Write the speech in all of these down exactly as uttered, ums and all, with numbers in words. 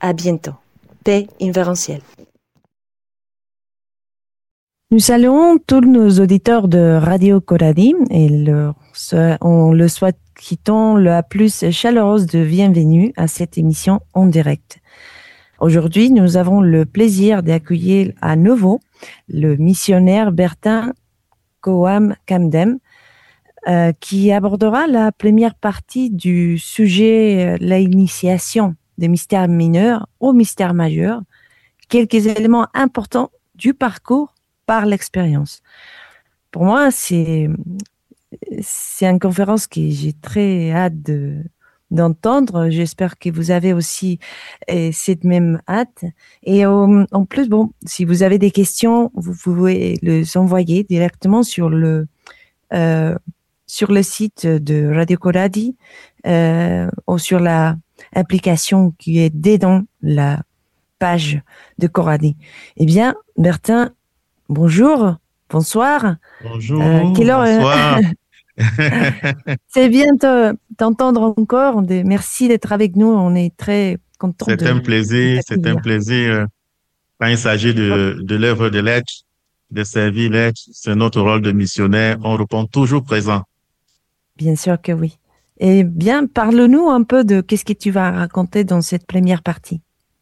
À bientôt. Paix invérentielle. Nous saluons tous nos auditeurs de Radio Coradi et le, on le souhaitons la plus chaleureuse de bienvenue à cette émission en direct. Aujourd'hui, nous avons le plaisir d'accueillir à nouveau le missionnaire Bertin Coam Camdem, euh, qui abordera la première partie du sujet, euh, l'initiation des mystères mineurs au mystère majeur, quelques éléments importants du parcours par l'expérience. Pour moi, c'est, c'est une conférence que j'ai très hâte de, d'entendre. J'espère que vous avez aussi euh, cette même hâte. Et euh, en plus, bon, si vous avez des questions, vous pouvez les envoyer directement sur le, euh, sur le site de Radio Coradi euh, ou sur la application qui est dedans la page de Coradi. Eh bien, Bertin, bonjour, bonsoir. Bonjour, euh, quelle heure, bonsoir. C'est bien de t'entendre encore. Merci d'être avec nous. On est très contents. C'est de, un plaisir, c'est un plaisir. Quand il s'agit de, de l'œuvre de l'être, de servir l'être, c'est notre rôle de missionnaire. On répond toujours présent. Bien sûr que oui. Eh bien, parle-nous un peu de qu'est-ce que tu vas raconter dans cette première partie.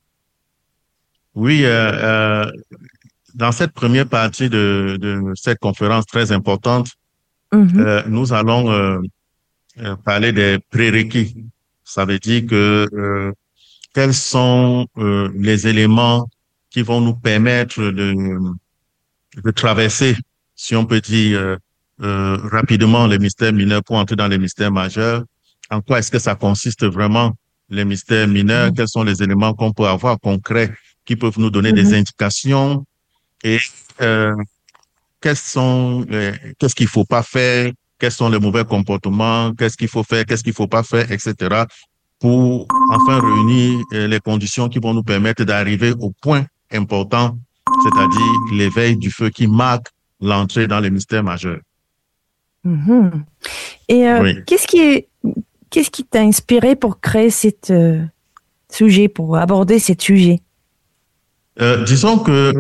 Oui, euh, euh, dans cette première partie de, de cette conférence très importante, mm-hmm. euh, nous allons euh, euh, parler des prérequis. Ça veut dire que euh, quels sont euh, les éléments qui vont nous permettre de, de traverser, si on peut dire, euh, euh, rapidement les mystères mineurs pour entrer dans les mystères majeurs. En quoi est-ce que ça consiste vraiment, les mystères mineurs? Mmh. Quels sont les éléments qu'on peut avoir concrets qui peuvent nous donner mmh. des indications? Et euh, quels sont les, qu'est-ce qu'il faut pas faire? Quels sont les mauvais comportements? Qu'est-ce qu'il faut faire? Qu'est-ce qu'il faut pas faire? Etc. Pour enfin réunir euh, les conditions qui vont nous permettre d'arriver au point important, c'est-à-dire l'éveil du feu qui marque l'entrée dans les mystères majeurs. Mmh. Et euh, oui. qu'est-ce qui est, qu'est-ce qui t'a inspiré pour créer cet euh, sujet, pour aborder ce sujet? euh, Disons que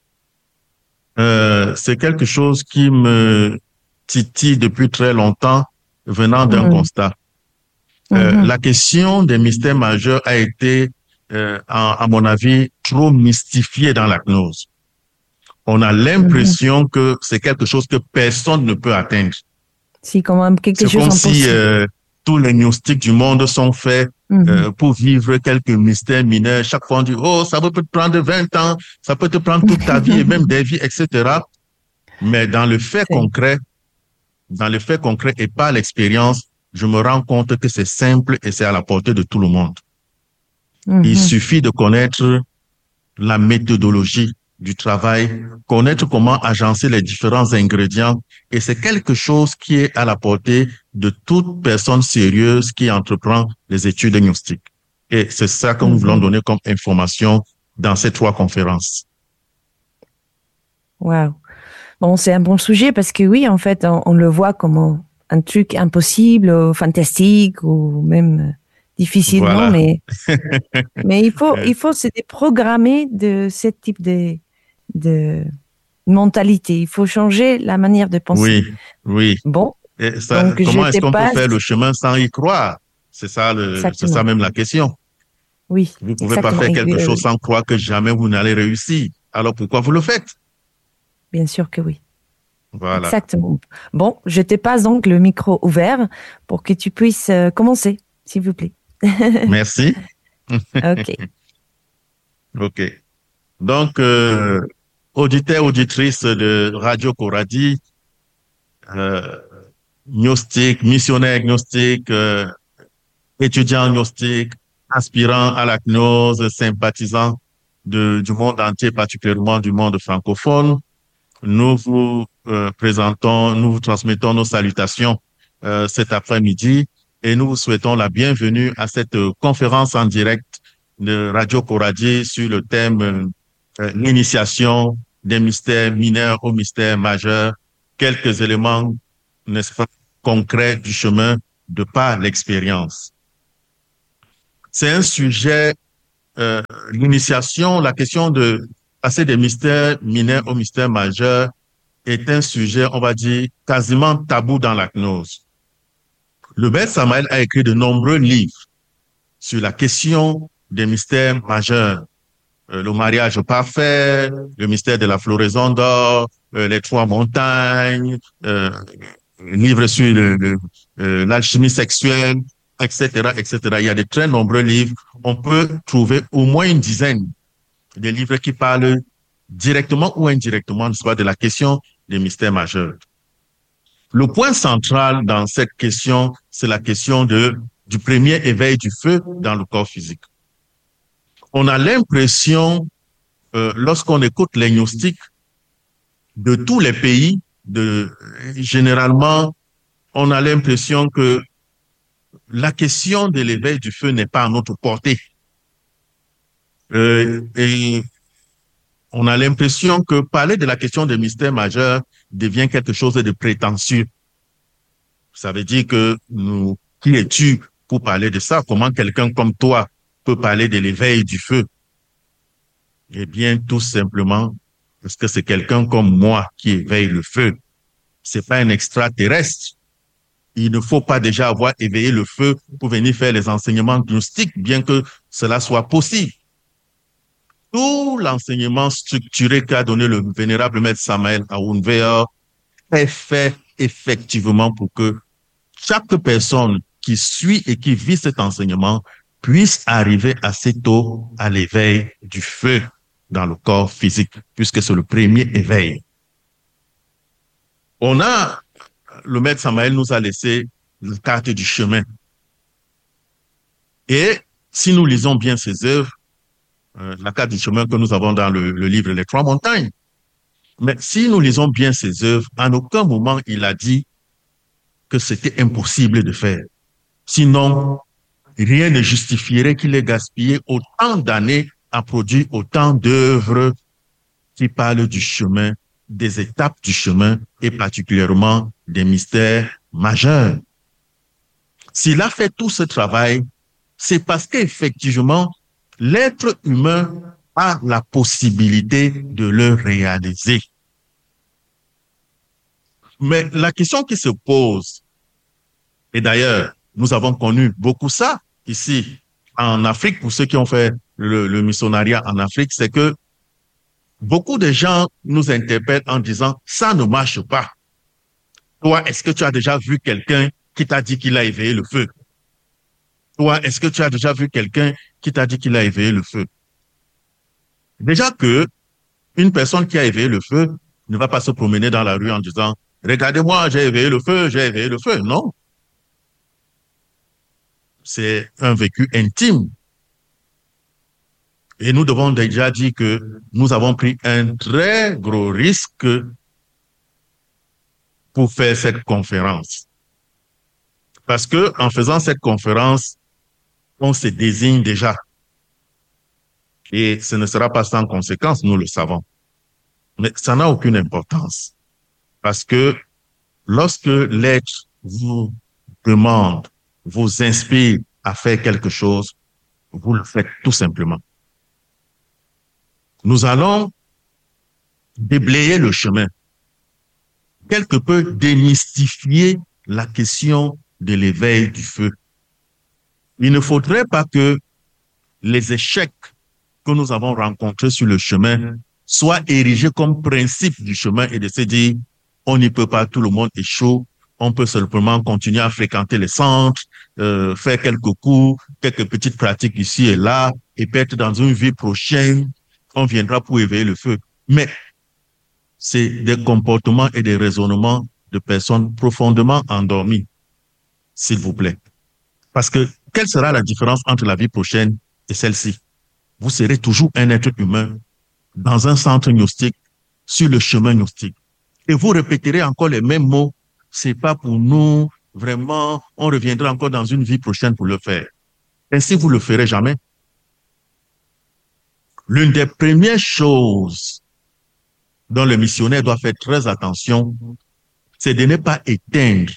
euh, c'est quelque chose qui me titille depuis très longtemps, venant d'un mmh. constat. Euh, mmh. La question des mystères majeurs a été, euh, à, à mon avis, trop mystifiée dans la gnose. On a l'impression mmh. que c'est quelque chose que personne ne peut atteindre. C'est quand même quelque c'est chose comme si euh, tous les gnostiques du monde sont faits mmh. euh, pour vivre quelques mystères mineurs. Chaque fois on dit, oh, ça peut te prendre vingt ans, ça peut te prendre toute ta vie et même des vies, et cetera. Mais dans le fait c'est... concret, dans le fait concret et par l'expérience, je me rends compte que c'est simple et c'est à la portée de tout le monde. Mmh. Il suffit de connaître la méthodologie du travail, connaître comment agencer les différents ingrédients, et c'est quelque chose qui est à la portée de toute personne sérieuse qui entreprend les études gnostiques. Et c'est ça que nous mmh. voulons donner comme information dans ces trois conférences. Wow. Bon, c'est un bon sujet parce que oui, en fait, on, on le voit comme un truc impossible, ou fantastique, ou même difficilement, voilà. mais, mais il faut, il faut se déprogrammer de ce type de, de mentalité. Il faut changer la manière de penser. Oui, oui. Bon. Et ça, donc, comment est-ce qu'on pas... peut faire le chemin sans y croire? C'est ça, le, c'est ça même la question. Oui. Vous ne pouvez pas faire quelque oui, chose oui. sans croire que jamais vous n'allez réussir. Alors pourquoi vous le faites? Bien sûr que oui. Voilà. Exactement. Bon, je te passe donc le micro ouvert pour que tu puisses euh, commencer, s'il vous plaît. Merci. OK. OK. Donc, euh, auditeurs, auditrices de Radio Coradi, euh, gnostique, missionnaire gnostique, euh, étudiant gnostique, aspirant à la gnose, sympathisant de, du monde entier, particulièrement du monde francophone, nous vous euh, présentons, nous vous transmettons nos salutations euh, cet après-midi et nous vous souhaitons la bienvenue à cette euh, conférence en direct de Radio Coradi sur le thème euh, l'initiation des mystères mineurs aux mystères majeurs, quelques éléments, n'est-ce pas, concrets du chemin de par l'expérience. C'est un sujet euh, l'initiation, la question de passer des mystères mineurs aux mystères majeurs est un sujet, on va dire, quasiment tabou dans la gnose. Le Maître Samael a écrit de nombreux livres sur la question des mystères majeurs. Euh, le mariage parfait, le mystère de la floraison d'or, euh, les trois montagnes, euh, livre sur le, le, euh, l'alchimie sexuelle, et cetera, et cetera. Il y a de très nombreux livres. On peut trouver au moins une dizaine de livres qui parlent directement ou indirectement, soit de la question des mystères majeurs. Le point central dans cette question, c'est la question de, du premier éveil du feu dans le corps physique. On a l'impression, euh, lorsqu'on écoute les gnostiques de tous les pays, de, généralement, on a l'impression que la question de l'éveil du feu n'est pas à notre portée. Euh, et on a l'impression que parler de la question des mystères majeurs devient quelque chose de prétentieux. Ça veut dire que nous, qui es-tu pour parler de ça? Comment quelqu'un comme toi peut parler de l'éveil du feu? Eh bien, tout simplement, parce que c'est quelqu'un comme moi qui éveille le feu. C'est pas un extraterrestre. Il ne faut pas déjà avoir éveillé le feu pour venir faire les enseignements gnostiques, bien que cela soit possible. Tout l'enseignement structuré qu'a donné le vénérable Maître Samael Aounveor est fait effectivement pour que chaque personne qui suit et qui vit cet enseignement puisse arriver assez tôt à l'éveil du feu dans le corps physique, puisque c'est le premier éveil. On a, le Maître Samael nous a laissé la carte du chemin. Et si nous lisons bien ses œuvres, euh, la carte du chemin que nous avons dans le, le livre Les Trois Montagnes, mais si nous lisons bien ses œuvres, en aucun moment il a dit que c'était impossible de faire. Sinon, rien ne justifierait qu'il ait gaspillé autant d'années à produire autant d'œuvres qui parlent du chemin, des étapes du chemin et particulièrement des mystères majeurs. S'il a fait tout ce travail, c'est parce qu'effectivement, l'être humain a la possibilité de le réaliser. Mais la question qui se pose, et d'ailleurs, nous avons connu beaucoup ça ici en Afrique, pour ceux qui ont fait le, le missionnariat en Afrique, c'est que beaucoup de gens nous interpellent en disant « ça ne marche pas ». Toi, est-ce que tu as déjà vu quelqu'un qui t'a dit qu'il a éveillé le feu? Toi, est-ce que tu as déjà vu quelqu'un qui t'a dit qu'il a éveillé le feu? Déjà que une personne qui a éveillé le feu ne va pas se promener dans la rue en disant « regardez-moi, j'ai éveillé le feu, j'ai éveillé le feu ». Non. C'est un vécu intime. Et nous devons déjà dire que nous avons pris un très gros risque pour faire cette conférence. Parce que en faisant cette conférence, on se désigne déjà. Et ce ne sera pas sans conséquence, nous le savons. Mais ça n'a aucune importance. Parce que lorsque l'être vous demande, vous inspire à faire quelque chose, vous le faites tout simplement. Nous allons déblayer le chemin, quelque peu démystifier la question de l'éveil du feu. Il ne faudrait pas que les échecs que nous avons rencontrés sur le chemin soient érigés comme principe du chemin et de se dire on n'y peut pas, tout le monde est chaud, on peut simplement continuer à fréquenter les centres, euh, faire quelques cours, quelques petites pratiques ici et là, et peut-être dans une vie prochaine, on viendra pour éveiller le feu. Mais c'est des comportements et des raisonnements de personnes profondément endormies, s'il vous plaît. Parce que quelle sera la différence entre la vie prochaine et celle-ci? Vous serez toujours un être humain dans un centre gnostique, sur le chemin gnostique. Et vous répéterez encore les mêmes mots. C'est pas pour nous, vraiment, on reviendra encore dans une vie prochaine pour le faire. Ainsi, vous le ferez jamais. L'une des premières choses dont le missionnaire doit faire très attention, c'est de ne pas éteindre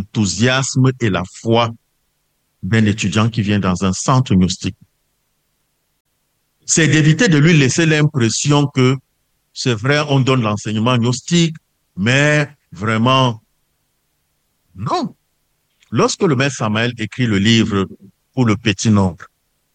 l'enthousiasme et la foi d'un étudiant qui vient dans un centre gnostique. c'est d'éviter de lui laisser l'impression que c'est vrai, on donne l'enseignement gnostique, mais vraiment, non. Lorsque le maître Samael écrit le livre pour le petit nombre,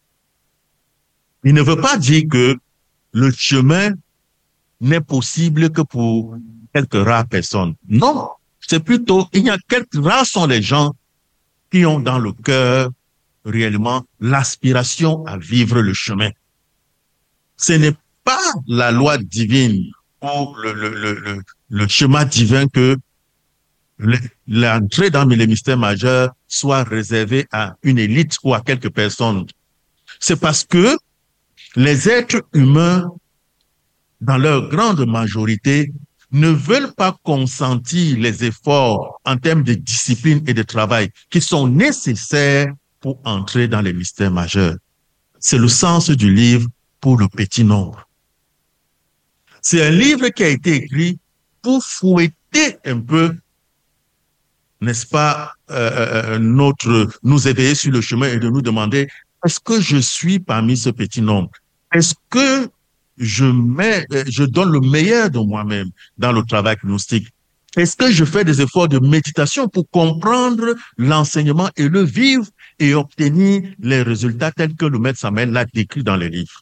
il ne veut pas dire que le chemin n'est possible que pour quelques rares personnes. Non, c'est plutôt, il y a quelques rares sont les gens qui ont dans le cœur réellement l'aspiration à vivre le chemin. Ce n'est pas la loi divine ou le, le, le, le, le chemin divin que l'entrée dans les mystères majeurs soit réservée à une élite ou à quelques personnes. C'est parce que les êtres humains, dans leur grande majorité, ne veulent pas consentir les efforts en termes de discipline et de travail qui sont nécessaires pour entrer dans les mystères majeurs. C'est le sens du livre pour le petit nombre. C'est un livre qui a été écrit pour fouetter un peu, n'est-ce pas, euh, notre, nous éveiller sur le chemin et de nous demander, est-ce que je suis parmi ce petit nombre? Est-ce que je mets, je donne le meilleur de moi-même dans le travail gnostique? Est-ce que je fais des efforts de méditation pour comprendre l'enseignement et le vivre et obtenir les résultats tels que le maître Samael l'a décrit dans les livres?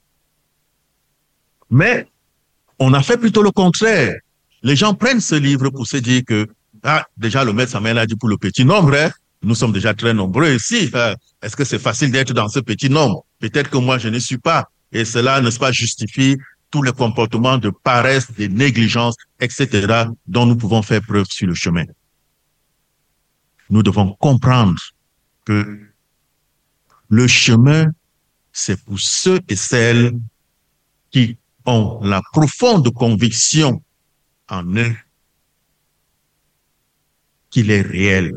Mais on a fait plutôt le contraire. Les gens prennent ce livre pour se dire que, ah, déjà le maître Samael a dit pour le petit nombre, hein, nous sommes déjà très nombreux ici. Hein, est-ce que c'est facile d'être dans ce petit nombre? Peut-être que moi je ne suis pas. Et cela, n'est-ce pas, justifie tous les comportements de paresse, de négligence, et cetera, dont nous pouvons faire preuve sur le chemin. Nous devons comprendre que le chemin, c'est pour ceux et celles qui ont la profonde conviction en eux qu'il est réel.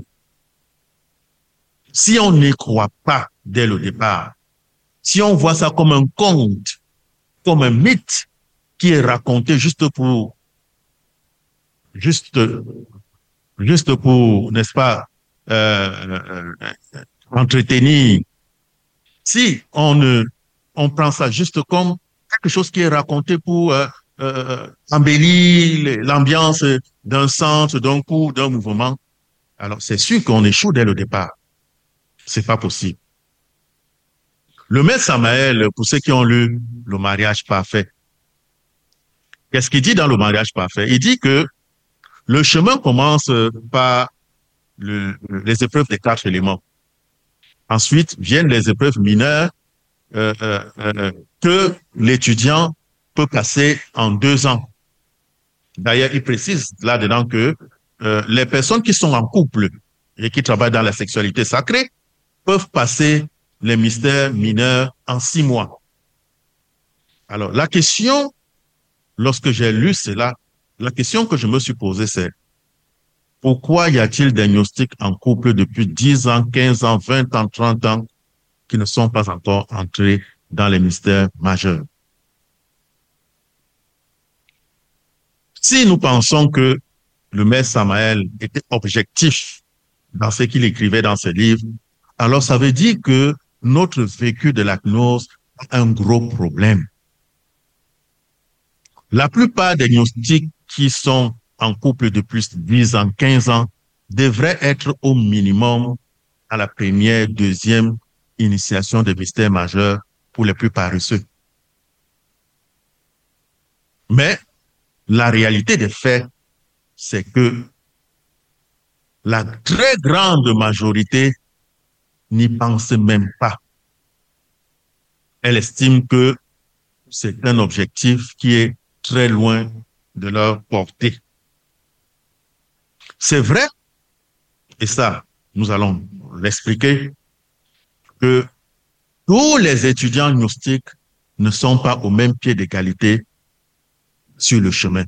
Si on n'y croit pas dès le départ, si on voit ça comme un conte, comme un mythe qui est raconté juste pour, juste, juste pour, n'est-ce pas, euh, euh, entretenir. Si on, euh, on prend ça juste comme quelque chose qui est raconté pour euh, euh, embellir l'ambiance d'un centre, d'un cours, d'un mouvement, alors c'est sûr qu'on échoue dès le départ. C'est pas possible. Le maître Samael, pour ceux qui ont lu Le mariage parfait, qu'est-ce qu'il dit dans Le mariage parfait? Il dit que le chemin commence par le, les épreuves des quatre éléments. Ensuite viennent les épreuves mineures euh, euh, euh, que l'étudiant peut passer en deux ans. D'ailleurs, il précise là-dedans que euh, les personnes qui sont en couple et qui travaillent dans la sexualité sacrée peuvent passer les mystères mineurs en six mois. Alors, la question, lorsque j'ai lu cela, la question que je me suis posée, c'est pourquoi y a-t-il des gnostiques en couple depuis dix ans, quinze ans, vingt ans, trente ans qui ne sont pas encore entrés dans les mystères majeurs? Si nous pensons que le maître Samael était objectif dans ce qu'il écrivait dans ses livres, alors ça veut dire que notre vécu de la gnose a un gros problème. La plupart des gnostiques qui sont en couple depuis dix ans, quinze ans, devraient être au minimum à la première, deuxième initiation des mystères majeurs pour les plus paresseux. Mais la réalité des faits, c'est que la très grande majorité n'y pense même pas. Elle estime que c'est un objectif qui est très loin de leur portée. C'est vrai, et ça, nous allons l'expliquer, que tous les étudiants gnostiques ne sont pas au même pied d'égalité sur le chemin.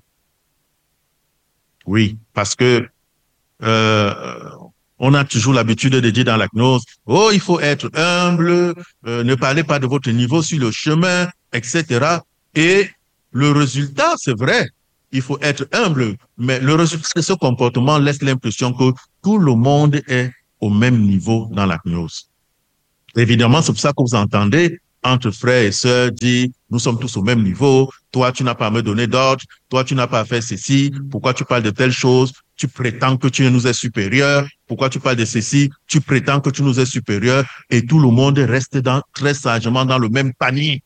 Oui, parce que euh, on a toujours l'habitude de dire dans la gnose, oh, il faut être humble, euh, ne parlez pas de votre niveau sur le chemin, et cetera. Et le résultat, c'est vrai, il faut être humble, mais le résultat de ce comportement laisse l'impression que tout le monde est au même niveau dans la gnose. Évidemment, c'est pour ça que vous entendez entre frères et sœurs, dire, nous sommes tous au même niveau, toi, tu n'as pas à me donner d'ordre, toi, tu n'as pas à faire ceci, pourquoi tu parles de telle chose, tu prétends que tu nous es supérieur, pourquoi tu parles de ceci, tu prétends que tu nous es supérieur, et tout le monde reste dans, très sagement dans le même panier.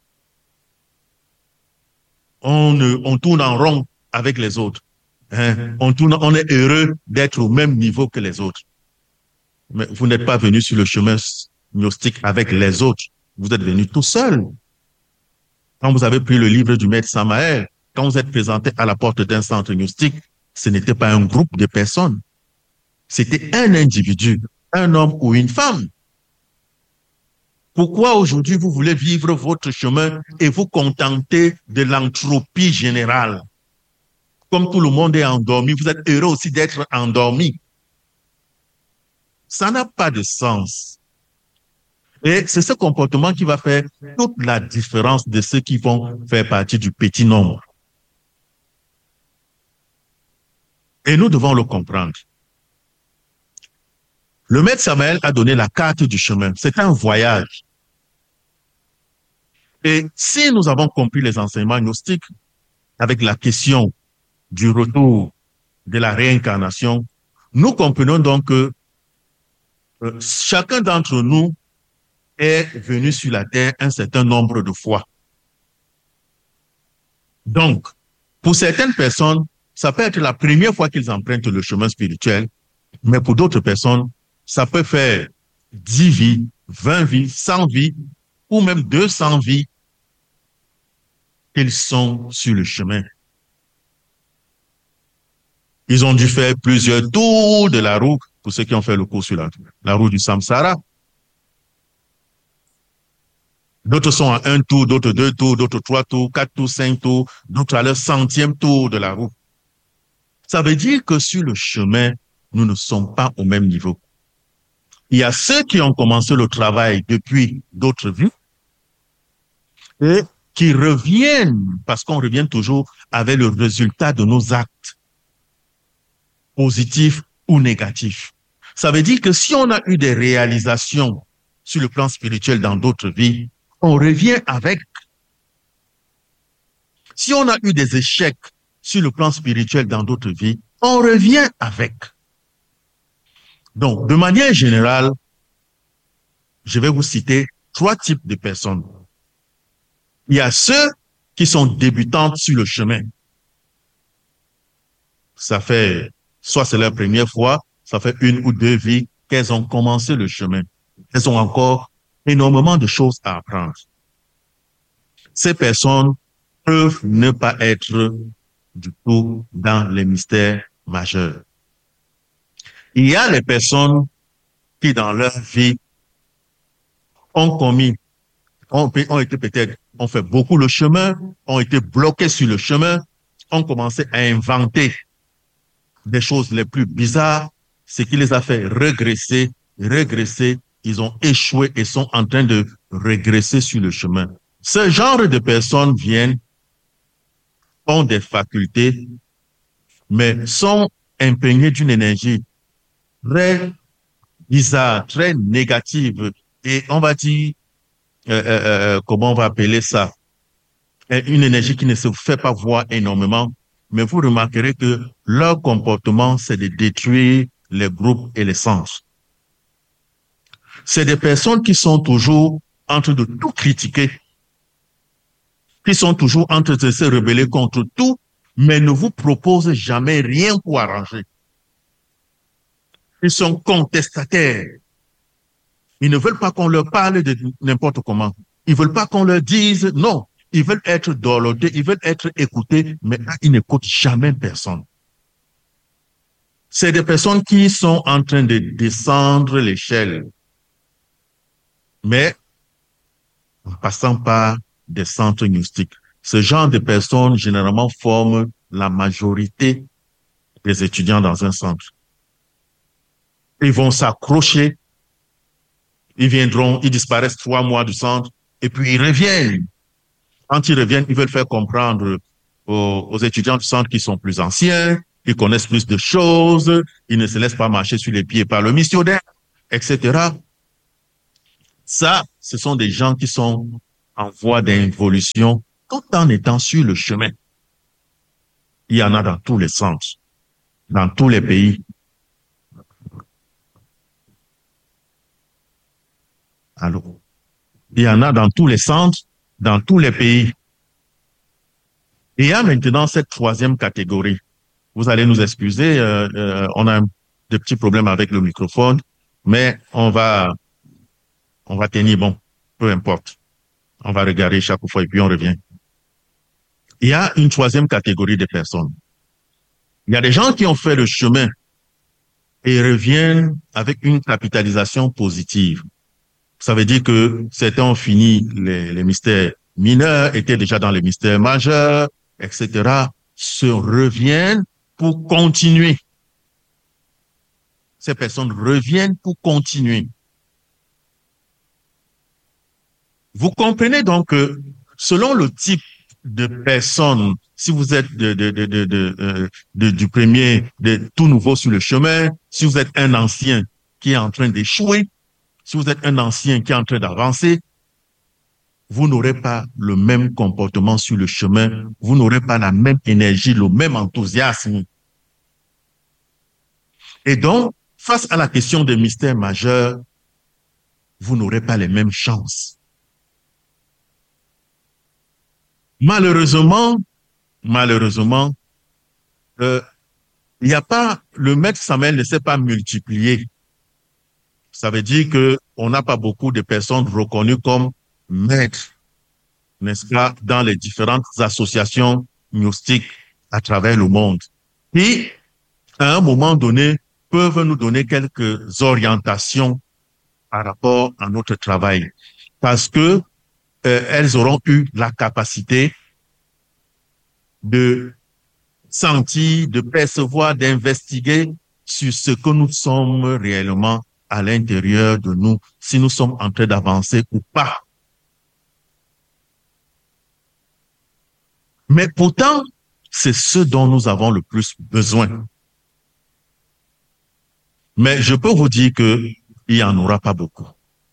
On, on tourne en rond avec les autres. Hein? On tourne, on est heureux d'être au même niveau que les autres. Mais vous n'êtes pas venu sur le chemin gnostique avec les autres. Vous êtes venu tout seul. Quand vous avez pris le livre du maître Samael, quand vous êtes présenté à la porte d'un centre gnostique, ce n'était pas un groupe de personnes. C'était un individu, un homme ou une femme. Pourquoi aujourd'hui vous voulez vivre votre chemin et vous contenter de l'entropie générale? Comme tout le monde est endormi, vous êtes heureux aussi d'être endormi. Ça n'a pas de sens. Et c'est ce comportement qui va faire toute la différence de ceux qui vont faire partie du petit nombre. Et nous devons le comprendre. Le maître Samael a donné la carte du chemin. C'est un voyage. Et si nous avons compris les enseignements gnostiques avec la question du retour de la réincarnation, nous comprenons donc que euh, chacun d'entre nous est venu sur la terre un certain nombre de fois. Donc, pour certaines personnes, ça peut être la première fois qu'ils empruntent le chemin spirituel, mais pour d'autres personnes, ça peut faire dix vies, vingt vies, cent vies, ou même deux cents vies qu'ils sont sur le chemin. Ils ont dû faire plusieurs tours de la roue, pour ceux qui ont fait le cours sur la, la roue du Samsara. D'autres sont à un tour, d'autres deux tours, d'autres trois tours, quatre tours, cinq tours, d'autres à leur centième tour de la roue. Ça veut dire que sur le chemin, nous ne sommes pas au même niveau. Il y a ceux qui ont commencé le travail depuis d'autres vies et qui reviennent, parce qu'on revient toujours avec le résultat de nos actes, positifs ou négatifs. Ça veut dire que si on a eu des réalisations sur le plan spirituel dans d'autres vies, on revient avec. Si on a eu des échecs sur le plan spirituel dans d'autres vies, on revient avec. Donc, de manière générale, je vais vous citer trois types de personnes. Il y a ceux qui sont débutantes sur le chemin. Ça fait, soit c'est leur première fois, ça fait une ou deux vies qu'elles ont commencé le chemin. Elles ont encore énormément de choses à apprendre. Ces personnes peuvent ne pas être du tout dans les mystères majeurs. Il y a les personnes qui, dans leur vie, ont commis, ont, ont été peut-être, ont fait beaucoup le chemin, ont été bloqués sur le chemin, ont commencé à inventer des choses les plus bizarres, ce qui les a fait régresser, régresser, ils ont échoué et sont en train de régresser sur le chemin. Ce genre de personnes viennent, ont des facultés, mais sont imprégnées d'une énergie très bizarre, très négative, et on va dire, euh, euh, comment on va appeler ça, une énergie qui ne se fait pas voir énormément, mais vous remarquerez que leur comportement, c'est de détruire les groupes et les sens. C'est des personnes qui sont toujours en train de tout critiquer, qui sont toujours en train de se rebeller contre tout, mais ne vous proposent jamais rien pour arranger. Ils sont contestataires. Ils ne veulent pas qu'on leur parle de n'importe comment. Ils veulent pas qu'on leur dise non. Ils veulent être dorlotés, ils veulent être écoutés, mais ils n'écoutent jamais personne. C'est des personnes qui sont en train de descendre l'échelle, mais en passant par des centres gnostiques. Ce genre de personnes, généralement, forment la majorité des étudiants dans un centre. Ils vont s'accrocher, ils viendront, ils disparaissent trois mois du centre, et puis ils reviennent. Quand ils reviennent, ils veulent faire comprendre aux, aux étudiants du centre qui sont plus anciens, ils connaissent plus de choses, ils ne se laissent pas marcher sur les pieds par le missionnaire, et cetera. Ça, ce sont des gens qui sont en voie d'évolution tout en étant sur le chemin. Il y en a dans tous les sens, dans tous les pays. Allô? Il y en a dans tous les centres, dans tous les pays. Et il y a maintenant cette troisième catégorie. Vous allez nous excuser, euh, euh, on a des petits problèmes avec le microphone, mais on va, on va tenir bon, peu importe. On va regarder chaque fois et puis on revient. Il y a une troisième catégorie de personnes. Il y a des gens qui ont fait le chemin et reviennent avec une capitalisation positive. Ça veut dire que certains ont fini les, les mystères mineurs, étaient déjà dans les mystères majeurs, et cetera, se reviennent pour continuer. Ces personnes reviennent pour continuer. Vous comprenez donc que selon le type de personne, si vous êtes de, de, de, de, de, de, de, du premier, de tout nouveau sur le chemin, si vous êtes un ancien qui est en train d'échouer, si vous êtes un ancien qui est en train d'avancer, vous n'aurez pas le même comportement sur le chemin, vous n'aurez pas la même énergie, le même enthousiasme. Et donc, face à la question des mystères majeurs, vous n'aurez pas les mêmes chances. Malheureusement, malheureusement, euh, il n'y a pas, le maître Samuel ne s'est pas multiplié. Ça veut dire que on n'a pas beaucoup de personnes reconnues comme maîtres, n'est-ce pas, dans les différentes associations gnostiques à travers le monde. Qui, à un moment donné, peuvent nous donner quelques orientations par rapport à notre travail. Parce que euh, elles auront eu la capacité de sentir, de percevoir, d'investiguer sur ce que nous sommes réellement à l'intérieur de nous, si nous sommes en train d'avancer ou pas. Mais pourtant, c'est ce dont nous avons le plus besoin. Mais je peux vous dire que il n'y en aura pas beaucoup.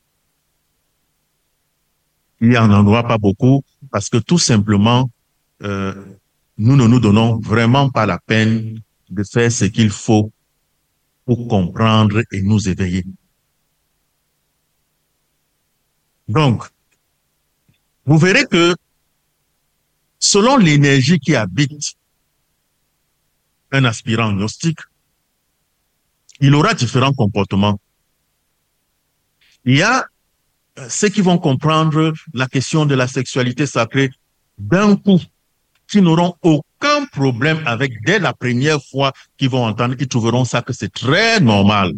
Il n'y en aura pas beaucoup parce que tout simplement, euh, nous ne nous donnons vraiment pas la peine de faire ce qu'il faut pour comprendre et nous éveiller. Donc, vous verrez que selon l'énergie qui habite un aspirant gnostique, il aura différents comportements. Il y a ceux qui vont comprendre la question de la sexualité sacrée d'un coup, qui n'auront aucun problème avec dès la première fois qu'ils vont entendre, ils trouveront ça que c'est très normal.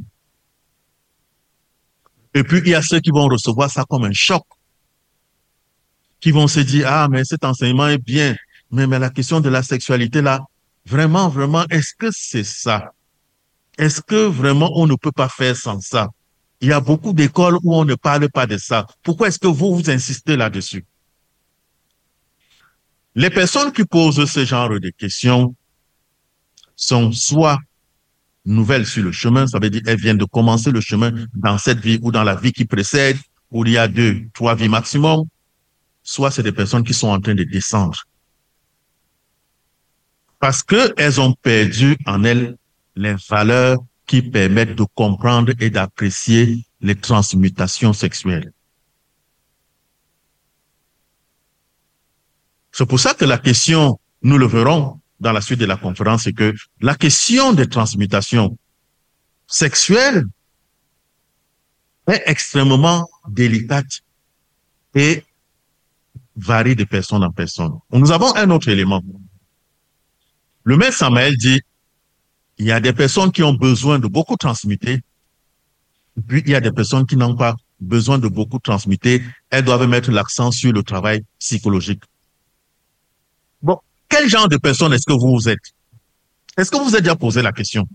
Et puis, il y a ceux qui vont recevoir ça comme un choc, qui vont se dire, ah, mais cet enseignement est bien, mais, mais la question de la sexualité, là, vraiment, vraiment, est-ce que c'est ça? Est-ce que vraiment on ne peut pas faire sans ça? Il y a beaucoup d'écoles où on ne parle pas de ça. Pourquoi est-ce que vous, vous insistez là-dessus? Les personnes qui posent ce genre de questions sont soit nouvelles sur le chemin, ça veut dire elles viennent de commencer le chemin dans cette vie ou dans la vie qui précède, où il y a deux, trois vies maximum, soit c'est des personnes qui sont en train de descendre. Parce qu'elles ont perdu en elles les valeurs qui permettent de comprendre et d'apprécier les transmutations sexuelles. C'est pour ça que la question, nous le verrons dans la suite de la conférence, c'est que la question des transmutations sexuelles est extrêmement délicate et varie de personne en personne. Nous avons un autre élément. Le maître Samael dit, il y a des personnes qui ont besoin de beaucoup transmuter, et puis il y a des personnes qui n'ont pas besoin de beaucoup transmuter. Elles doivent mettre l'accent sur le travail psychologique. Bon, quel genre de personne est-ce que vous vous êtes? Est-ce que vous vous êtes déjà posé la question?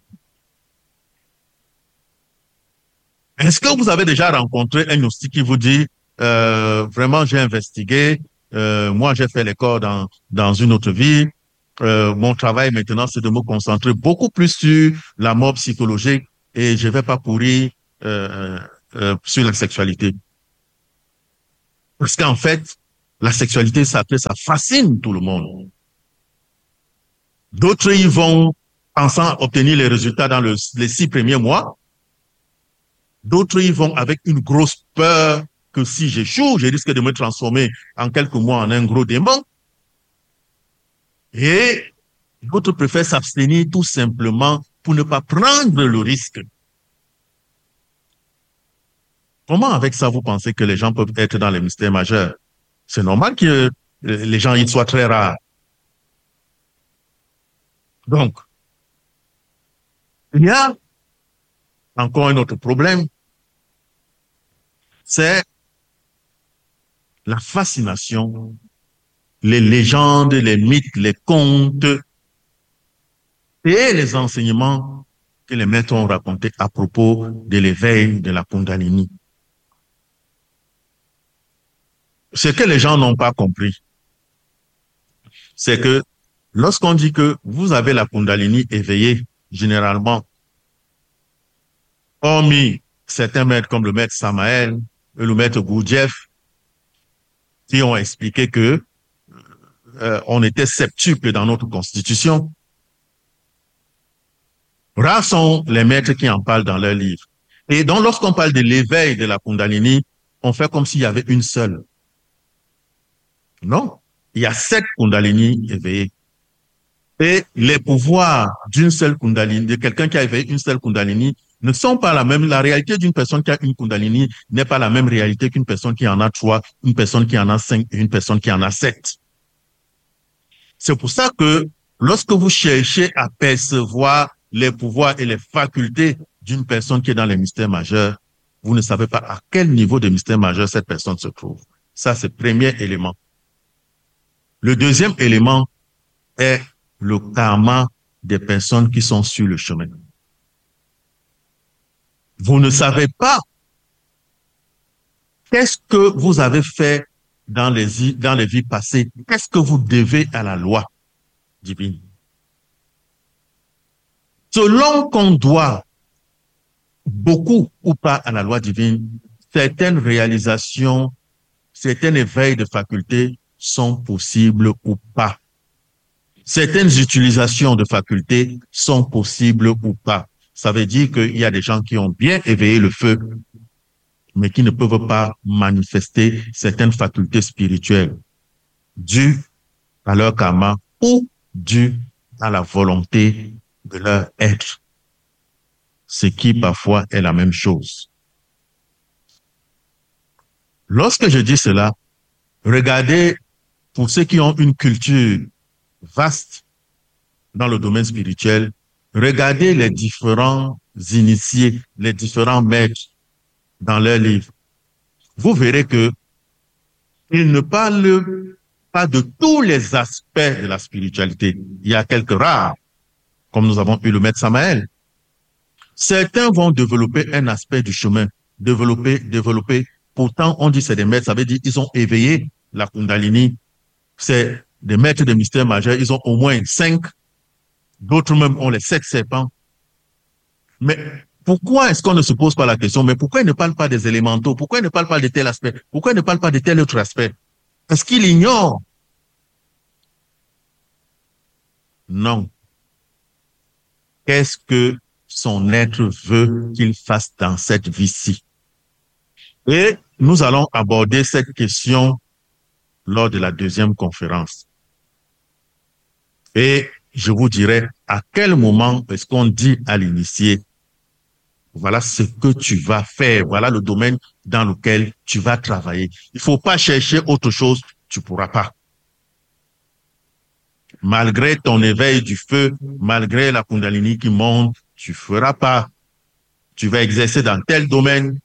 Est-ce que vous avez déjà rencontré un gnostique qui vous dit, euh, vraiment j'ai investigué, euh, moi j'ai fait l'école dans, dans une autre vie, Euh, mon travail maintenant, c'est de me concentrer beaucoup plus sur la mort psychologique et je vais pas pourrir euh, euh, sur la sexualité. Parce qu'en fait, la sexualité sacrée, ça fascine tout le monde. D'autres y vont pensant obtenir les résultats dans le, les six premiers mois. D'autres y vont avec une grosse peur que si j'échoue, je risque de me transformer en quelques mois en un gros démon. Et d'autres préfèrent s'abstenir tout simplement pour ne pas prendre le risque. Comment avec ça vous pensez que les gens peuvent être dans les mystères majeurs? C'est normal que les gens y soient très rares. Donc, il y a encore un autre problème, c'est la fascination, les légendes, les mythes, les contes et les enseignements que les maîtres ont racontés à propos de l'éveil de la Kundalini. Ce que les gens n'ont pas compris, c'est que lorsqu'on dit que vous avez la Kundalini éveillée, généralement, hormis certains maîtres comme le maître Samael et le maître Gurdjieff, qui ont expliqué que euh, on était septuple dans notre constitution, rares sont les maîtres qui en parlent dans leurs livres. Et donc, lorsqu'on parle de l'éveil de la Kundalini, on fait comme s'il y avait une seule. Non, il y a sept Kundalini éveillées. Et les pouvoirs d'une seule Kundalini, de quelqu'un qui a éveillé une seule Kundalini, ne sont pas la même. La réalité d'une personne qui a une Kundalini n'est pas la même réalité qu'une personne qui en a trois, une personne qui en a cinq et une personne qui en a sept. C'est pour ça que lorsque vous cherchez à percevoir les pouvoirs et les facultés d'une personne qui est dans les mystères majeurs, vous ne savez pas à quel niveau de mystère majeur cette personne se trouve. Ça, c'est le premier élément. Le deuxième élément est le karma des personnes qui sont sur le chemin. Vous ne savez pas qu'est-ce que vous avez fait dans les, dans les vies passées. Qu'est-ce que vous devez à la loi divine. Selon qu'on doit beaucoup ou pas à la loi divine, certaines réalisations, certains éveils de facultés sont possibles ou pas. Certaines utilisations de facultés sont possibles ou pas. Ça veut dire qu'il y a des gens qui ont bien éveillé le feu, mais qui ne peuvent pas manifester certaines facultés spirituelles dues à leur karma ou dues à la volonté de leur être. Ce qui parfois est la même chose. Lorsque je dis cela, regardez, pour ceux qui ont une culture vaste dans le domaine spirituel, regardez les différents initiés, les différents maîtres dans leurs livres. Vous verrez que ils ne parlent pas de tous les aspects de la spiritualité. Il y a quelques rares, comme nous avons eu le maître Samael. Certains vont développer un aspect du chemin, développer, développer. Pourtant, on dit c'est des maîtres, ça veut dire qu'ils ont éveillé la Kundalini. C'est des maîtres de mystère majeur, ils ont au moins cinq. D'autres même ont les sept serpents. Mais pourquoi est-ce qu'on ne se pose pas la question, mais pourquoi ils ne parlent pas des élémentaux? Pourquoi ils ne parlent pas de tel aspect? Pourquoi ils ne parlent pas de tel autre aspect? Est-ce qu'ils ignorent? Non. Qu'est-ce que son être veut qu'il fasse dans cette vie-ci? Et nous allons aborder cette question lors de la deuxième conférence. Et je vous dirai à quel moment est-ce qu'on dit à l'initié, voilà ce que tu vas faire, voilà le domaine dans lequel tu vas travailler. Il ne faut pas chercher autre chose, tu ne pourras pas. Malgré ton éveil du feu, malgré la Kundalini qui monte, tu ne feras pas. Tu vas exercer dans tel domaine.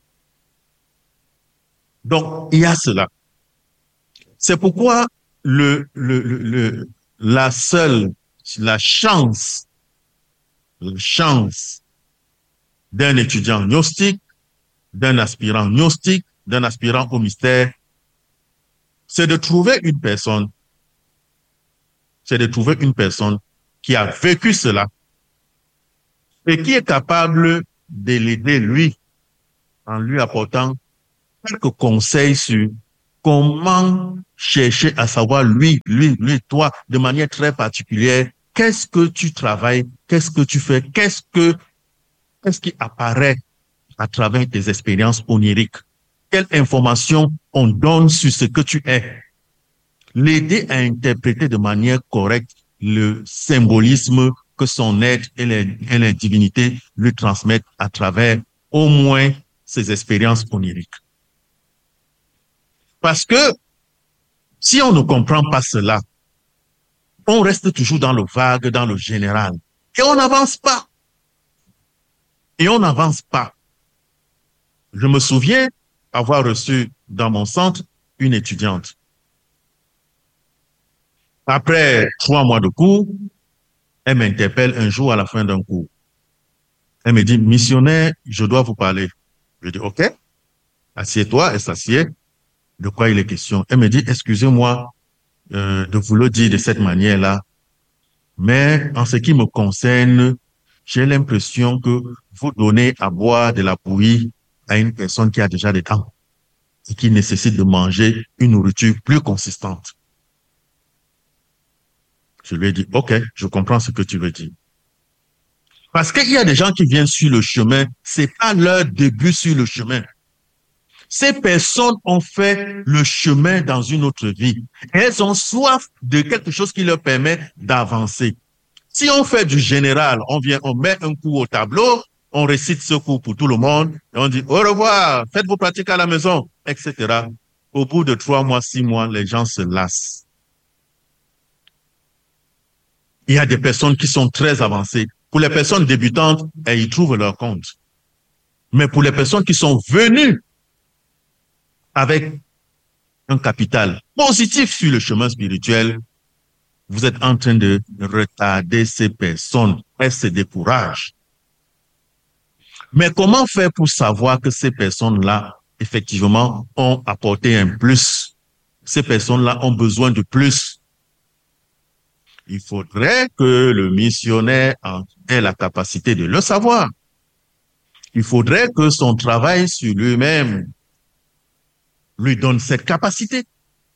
Donc, il y a cela. C'est pourquoi le, le, le, le, la seule, la chance, la chance d'un étudiant gnostique, d'un aspirant gnostique, d'un aspirant au mystère, c'est de trouver une personne, c'est de trouver une personne qui a vécu cela et qui est capable de l'aider, lui, en lui apportant quelques conseils sur comment chercher à savoir, lui, lui, lui, toi, de manière très particulière, qu'est-ce que tu travailles, qu'est-ce que tu fais, qu'est-ce que, qu'est-ce qui apparaît à travers tes expériences oniriques. Quelle information on donne sur ce que tu es. L'aider à interpréter de manière correcte le symbolisme que son être et les, et les divinités lui transmettent à travers au moins ses expériences oniriques. Parce que si on ne comprend pas cela, on reste toujours dans le vague, dans le général. Et on n'avance pas. Et on n'avance pas. Je me souviens avoir reçu dans mon centre une étudiante. Après trois mois de cours, elle m'interpelle un jour à la fin d'un cours. Elle me dit, missionnaire, je dois vous parler. Je dis, OK, assieds-toi, elle s'assied. De quoi il est question? Elle me dit, excusez-moi euh, de vous le dire de cette manière-là, mais en ce qui me concerne, j'ai l'impression que vous donnez à boire de la bouillie à une personne qui a déjà des dents et qui nécessite de manger une nourriture plus consistante. Je lui ai dit, OK, je comprends ce que tu veux dire. Parce qu'il y a des gens qui viennent sur le chemin, c'est pas leur début sur le chemin. Ces personnes ont fait le chemin dans une autre vie. Et elles ont soif de quelque chose qui leur permet d'avancer. Si on fait du général, on vient, on met un coup au tableau, on récite ce cours pour tout le monde, et on dit au revoir, faites vos pratiques à la maison, et cetera. Au bout de trois mois, six mois, les gens se lassent. Il y a des personnes qui sont très avancées. Pour les personnes débutantes, elles y trouvent leur compte. Mais pour les personnes qui sont venues avec un capital positif sur le chemin spirituel, vous êtes en train de retarder ces personnes. Elles se découragent. Mais comment faire pour savoir que ces personnes-là, effectivement, ont apporté un plus? Ces personnes-là ont besoin de plus. Il faudrait que le missionnaire ait la capacité de le savoir. Il faudrait que son travail sur lui-même lui donne cette capacité.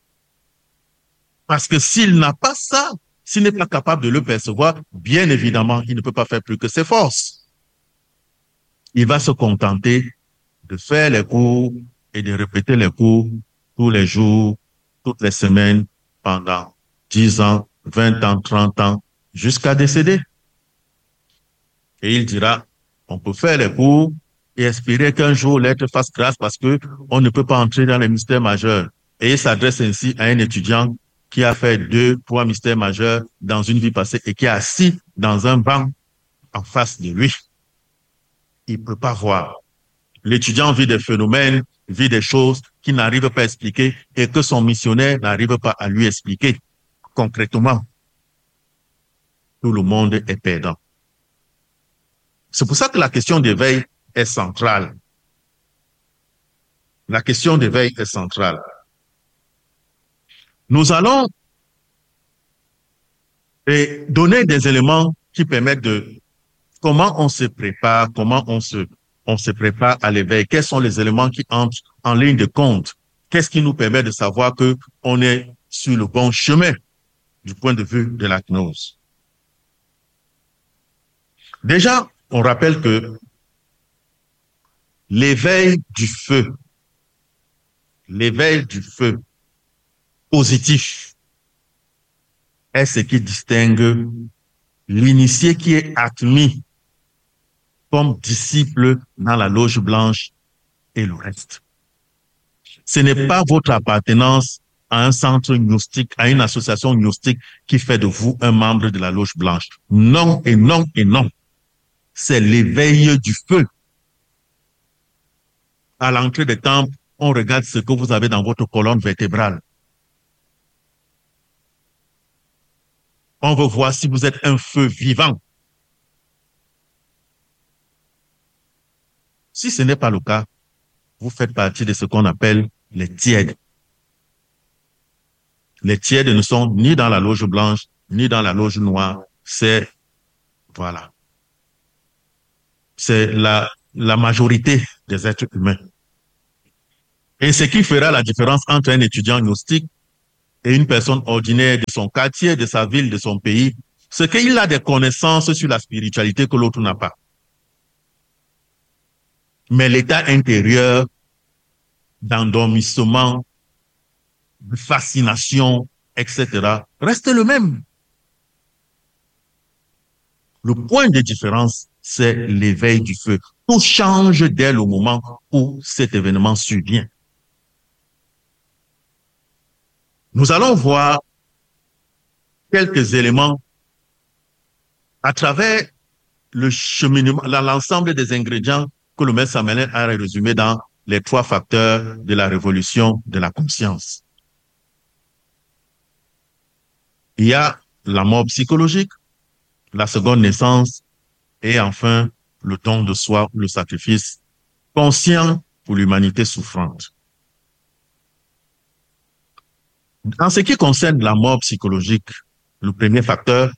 Parce que s'il n'a pas ça, s'il n'est pas capable de le percevoir, bien évidemment, il ne peut pas faire plus que ses forces. Il va se contenter de faire les cours et de répéter les cours tous les jours, toutes les semaines, pendant dix ans, vingt ans, trente ans, jusqu'à décéder. Et il dira, on peut faire les cours et espérer qu'un jour l'être fasse grâce parce que on ne peut pas entrer dans les mystères majeurs. Et il s'adresse ainsi à un étudiant qui a fait deux, trois mystères majeurs dans une vie passée et qui est assis dans un banc en face de lui. Il ne peut pas voir. L'étudiant vit des phénomènes, vit des choses qu'il n'arrive pas à expliquer et que son missionnaire n'arrive pas à lui expliquer. Concrètement, tout le monde est perdant. C'est pour ça que la question d'éveil est centrale. La question d'éveil est centrale. Nous allons et donner des éléments qui permettent de comment on se prépare, comment on se, on se prépare à l'éveil, quels sont les éléments qui entrent en ligne de compte, qu'est-ce qui nous permet de savoir que on est sur le bon chemin du point de vue de la gnose. Déjà, on rappelle que l'éveil du feu, l'éveil du feu positif est ce qui distingue l'initié qui est admis comme disciple dans la loge blanche et le reste. Ce n'est pas votre appartenance à un centre gnostique, à une association gnostique qui fait de vous un membre de la loge blanche. Non et non et non. C'est l'éveil du feu. À l'entrée des temples, on regarde ce que vous avez dans votre colonne vertébrale. On veut voir si vous êtes un feu vivant. Si ce n'est pas le cas, vous faites partie de ce qu'on appelle les tièdes. Les tièdes ne sont ni dans la loge blanche, ni dans la loge noire. C'est, voilà. C'est la, la majorité des êtres humains. Et ce qui fera la différence entre un étudiant gnostique et une personne ordinaire de son quartier, de sa ville, de son pays, c'est qu'il a des connaissances sur la spiritualité que l'autre n'a pas. Mais l'état intérieur d'endormissement, de fascination, et cetera, reste le même. Le point de différence, c'est l'éveil du feu. Tout change dès le moment où cet événement survient. Nous allons voir quelques éléments à travers le cheminement, l'ensemble des ingrédients que le maître Samuel a résumé dans les trois facteurs de la révolution de la conscience. Il y a la mort psychologique, la seconde naissance et enfin le don de soi, le sacrifice conscient pour l'humanité souffrante. En ce qui concerne la mort psychologique, le premier facteur,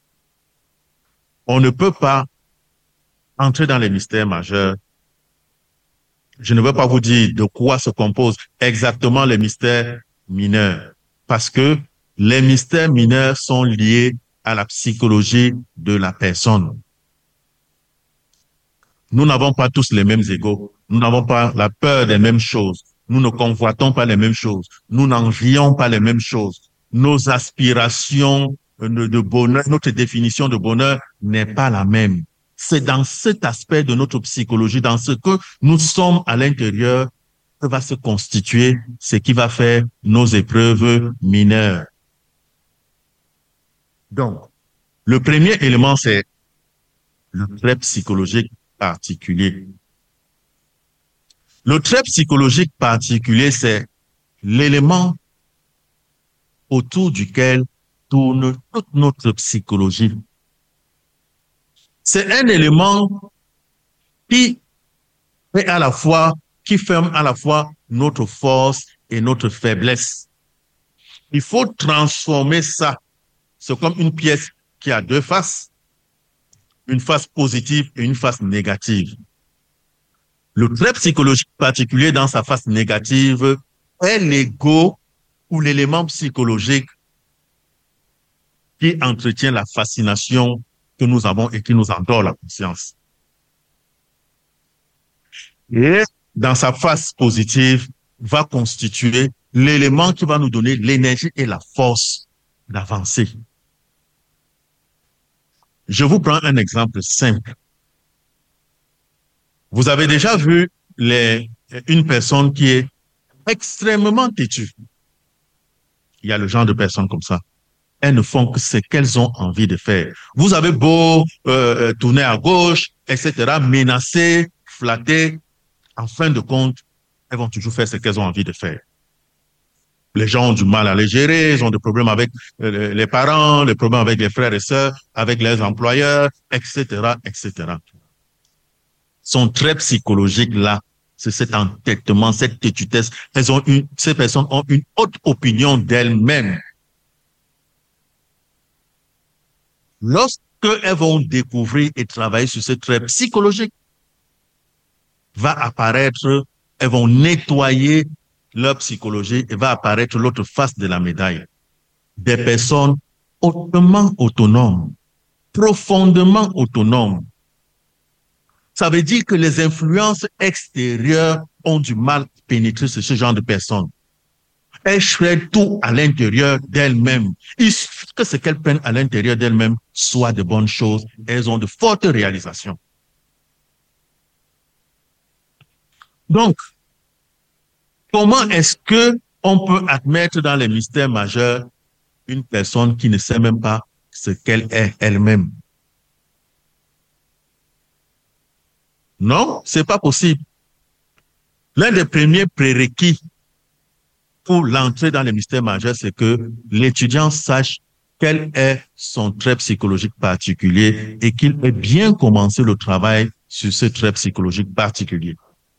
on ne peut pas entrer dans les mystères majeurs. Je ne veux pas vous dire de quoi se composent exactement les mystères mineurs, parce que les mystères mineurs sont liés à la psychologie de la personne. Nous n'avons pas tous les mêmes égos. Nous n'avons pas la peur des mêmes choses. Nous ne convoitons pas les mêmes choses. Nous n'envions pas les mêmes choses. Nos aspirations de bonheur, notre définition de bonheur n'est pas la même. C'est dans cet aspect de notre psychologie, dans ce que nous sommes à l'intérieur, que va se constituer ce qui va faire nos épreuves mineures. Donc, le premier élément, c'est le trait psychologique particulier. Le trait psychologique particulier, c'est l'élément autour duquel tourne toute notre psychologie. C'est un élément qui fait à la fois, qui ferme à la fois notre force et notre faiblesse. Il faut transformer ça. C'est comme une pièce qui a deux faces, une face positive et une face négative. Le trait psychologique particulier dans sa face négative est l'ego ou l'élément psychologique qui entretient la fascination que nous avons et qui nous endort la conscience. Et dans sa face positive va constituer l'élément qui va nous donner l'énergie et la force d'avancer. Je vous prends un exemple simple. Vous avez déjà vu les, une personne qui est extrêmement têtue. Il y a le genre de personnes comme ça. Elles ne font que ce qu'elles ont envie de faire. Vous avez beau euh, tourner à gauche, et cetera, menacer, flatter. En fin de compte, elles vont toujours faire ce qu'elles ont envie de faire. Les gens ont du mal à les gérer, ils ont des problèmes avec euh, les parents, des problèmes avec les frères et sœurs, avec les employeurs, et cetera, et cetera. Son trait psychologique là, c'est cet entêtement, cette têtutesse. Elles ont une, ces personnes ont une haute opinion d'elles-mêmes. Lorsqu'elles vont découvrir et travailler sur ce trait psychologique, va apparaître, elles vont nettoyer leur psychologie et va apparaître l'autre face de la médaille. Des personnes hautement autonomes, profondément autonomes. Ça veut dire que les influences extérieures ont du mal à pénétrer sur ce genre de personnes. Elles cherchent tout à l'intérieur d'elles-mêmes. Il suffit que ce qu'elles prennent à l'intérieur d'elles-mêmes soit de bonnes choses. Elles ont de fortes réalisations. Donc, comment est-ce que on peut admettre dans les mystères majeurs une personne qui ne sait même pas ce qu'elle est elle-même? Non, c'est pas possible. L'un des premiers prérequis pour l'entrée dans les mystères majeurs, c'est que l'étudiant sache quel est son trait psychologique particulier et qu'il ait bien commencé le travail sur ce trait psychologique particulier.